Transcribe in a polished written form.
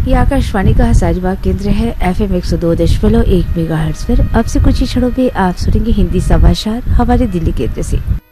ये आकाशवाणी का हजारीबाग केंद्र है। FM 102.1 मेगाहर्ट्ज पर अब से कुछ ही क्षणों में आप सुनेंगे हिंदी समाचार हमारे दिल्ली केंद्र से।